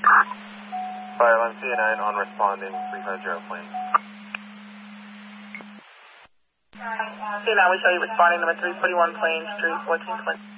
511 CA9 on responding 350 plane. CA9, we show you responding number 341 plane, street 1420.